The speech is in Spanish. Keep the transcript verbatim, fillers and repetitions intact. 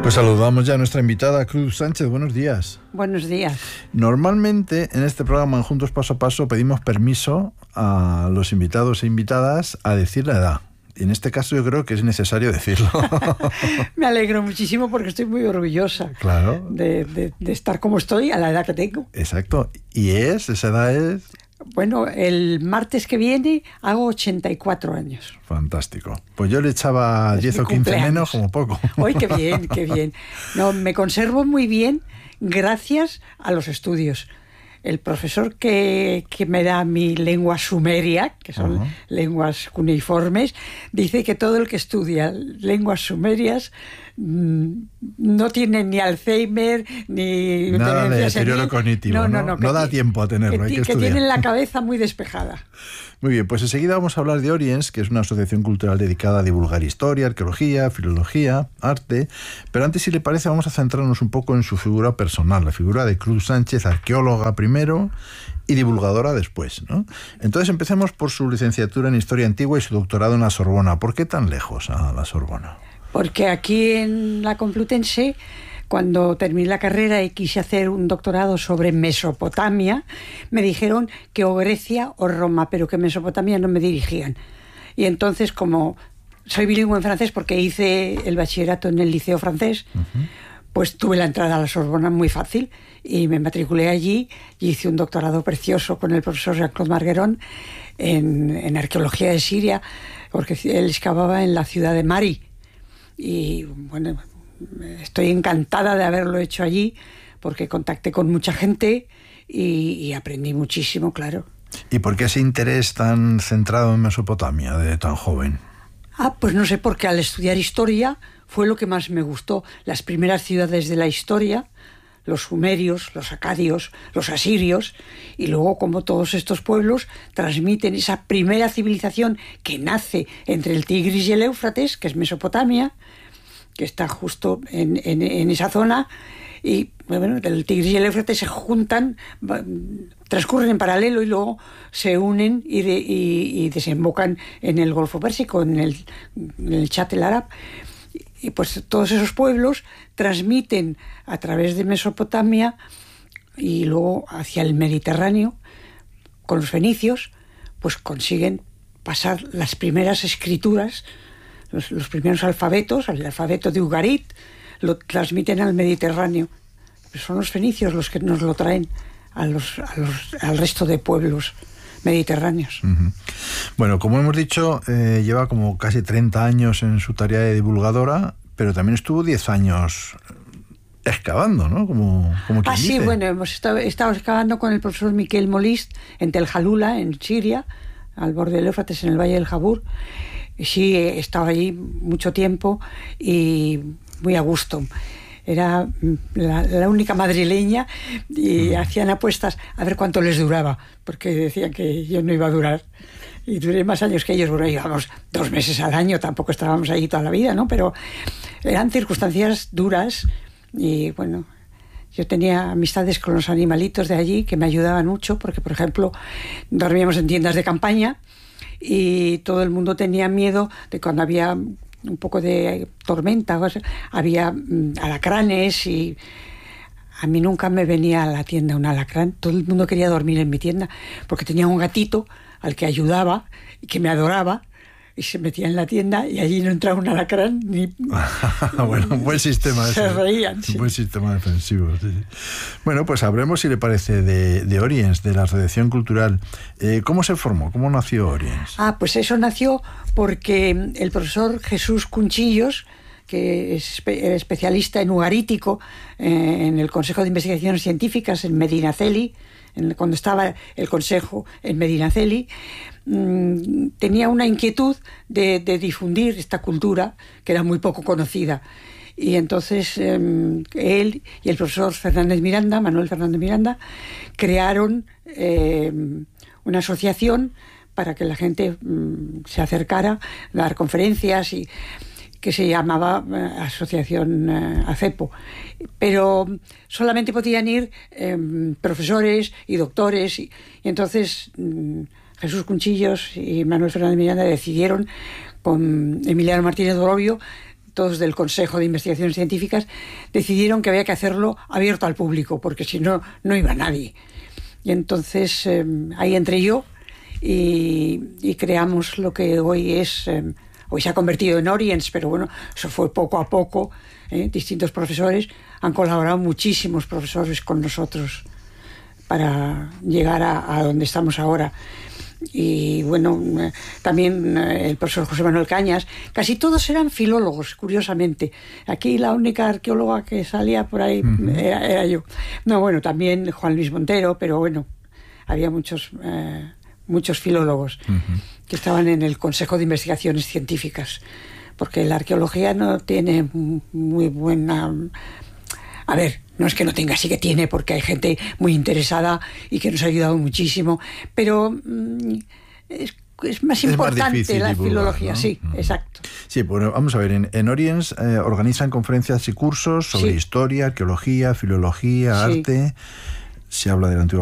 Pues saludamos ya a nuestra invitada, Cruz Sánchez. Buenos días. Buenos días. Normalmente en este programa en Juntos Paso a Paso pedimos permiso a los invitados e invitadas a decir la edad. Y en este caso yo creo que es necesario decirlo. Me alegro muchísimo porque estoy muy orgullosa claro. de, de, de estar como estoy a la edad que tengo. Exacto. ¿Y es? ¿Esa edad es? Bueno, el martes que viene hago ochenta y cuatro años. Fantástico. Pues yo le echaba diez o quince menos como poco. ¡Ay, qué bien, qué bien! No, me conservo muy bien gracias a los estudios. El profesor que, que me da mi lengua sumeria, que son uh-huh. lenguas cuneiformes, dice que todo el que estudia lenguas sumerias mmm, no tiene ni Alzheimer, ni... Nada de deterioro cognitivo, ¿no? No, no, no, no da tiempo a tenerlo, que, hay que, que estudiar. tienen la cabeza muy despejada. Muy bien, pues enseguida vamos a hablar de Oriens, que es una asociación cultural dedicada a divulgar historia, arqueología, filología, arte. Pero antes, si le parece, vamos a centrarnos un poco en su figura personal, la figura de Cruz Sánchez, arqueóloga primero y divulgadora después, ¿no? Entonces empecemos por su licenciatura en Historia Antigua y su doctorado en la Sorbona. ¿Por qué tan lejos a la Sorbona? Porque aquí en la Complutense, cuando terminé la carrera y quise hacer un doctorado sobre Mesopotamia, me dijeron que o Grecia o Roma, pero que Mesopotamia no me dirigían. Y entonces, como soy bilingüe en francés porque hice el bachillerato en el liceo francés, uh-huh. pues tuve la entrada a la Sorbona muy fácil y me matriculé allí y hice un doctorado precioso con el profesor Jean-Claude Margueron en, en arqueología de Siria, porque él excavaba en la ciudad de Mari. Y bueno, estoy encantada de haberlo hecho allí porque contacté con mucha gente y, y aprendí muchísimo, claro. ¿Y por qué ese interés tan centrado en Mesopotamia de tan joven? Ah, pues no sé, porque al estudiar historia fue lo que más me gustó. Las primeras ciudades de la historia, los sumerios, los acadios, los asirios, y luego como todos estos pueblos transmiten esa primera civilización que nace entre el Tigris y el Éufrates, que es Mesopotamia, que está justo en, en, en esa zona, y bueno, el Tigris y el Éufrates se juntan, transcurren en paralelo y luego se unen y, de, y, y desembocan en el Golfo Pérsico, en el, en el Chat el Arab. Y pues todos esos pueblos transmiten a través de Mesopotamia y luego hacia el Mediterráneo, con los fenicios, pues consiguen pasar las primeras escrituras, los, los primeros alfabetos, el alfabeto de Ugarit, lo transmiten al Mediterráneo. Pero son los fenicios los que nos lo traen a los, a los, al resto de pueblos mediterráneos. Uh-huh. Bueno, como hemos dicho, eh, lleva como casi treinta años en su tarea de divulgadora, pero también estuvo diez años excavando, ¿no? Como, como quien ah, sí, dice. bueno, hemos estado, estado excavando con el profesor Miquel Molist en Tel Halula, en Siria, al borde del Éufrates, en el Valle del Jabur. Sí, he estado allí mucho tiempo y muy a gusto. Era la, la única madrileña y mm. hacían apuestas a ver cuánto les duraba, porque decían que yo no iba a durar. Y duré más años que ellos, bueno, íbamos dos meses al año, tampoco estábamos allí toda la vida, ¿no? Pero eran circunstancias duras y, bueno, yo tenía amistades con los animalitos de allí que me ayudaban mucho, porque, por ejemplo, dormíamos en tiendas de campaña y todo el mundo tenía miedo de cuando había un poco de tormenta, o sea, había mm, alacranes y a mí nunca me venía a la tienda un alacrán. Todo el mundo quería dormir en mi tienda porque tenía un gatito al que ayudaba y que me adoraba y se metía en la tienda y allí no entraba un alacrán ni... Bueno, un buen sistema. Se ese, reían, sí. Un buen sistema defensivo, sí. Bueno, pues hablemos, si le parece, de, de Oriens, de la Asociación Cultural. Eh, ¿Cómo se formó? ¿Cómo nació Oriens? Ah, pues eso nació porque el profesor Jesús Cunchillos, que es espe- especialista en ugarítico eh, en el Consejo de Investigaciones Científicas en Medinaceli, en, cuando estaba el Consejo en Medinaceli, mmm, tenía una inquietud de, de difundir esta cultura que era muy poco conocida. Y entonces eh, él y el profesor Fernández Miranda, Manuel Fernández Miranda, crearon eh, una asociación para que la gente mmm, se acercara a dar conferencias y que se llamaba eh, Asociación eh, ACEPO, pero solamente podían ir eh, profesores y doctores y, y entonces mm, Jesús Cunchillos y Manuel Fernández Miranda decidieron con Emiliano Martínez Dorobio todos del Consejo de Investigaciones Científicas, decidieron que había que hacerlo abierto al público, porque si no, no iba nadie. Y entonces eh, ahí entré yo y, y creamos lo que hoy es, eh, hoy se ha convertido en Oriens, pero bueno, eso fue poco a poco. ¿eh? Distintos profesores, han colaborado muchísimos profesores con nosotros para llegar a, a donde estamos ahora. Y bueno, eh, también eh, el profesor José Manuel Cañas, casi todos eran filólogos, curiosamente. Aquí la única arqueóloga que salía por ahí uh-huh. era, era yo. No, bueno, también Juan Luis Montero, pero bueno, había muchos, eh, muchos filólogos uh-huh. que estaban en el Consejo de Investigaciones Científicas, porque la arqueología no tiene muy buena... A ver, no es que no tenga, sí que tiene, porque hay gente muy interesada y que nos ha ayudado muchísimo, pero mmm, es, es más es importante más la divulgar, filología, ¿no? Sí, mm. exacto. Sí, bueno, vamos a ver, en, en Oriens eh, organizan conferencias y cursos sobre sí. historia, arqueología, filología, sí. arte, se habla del antiguo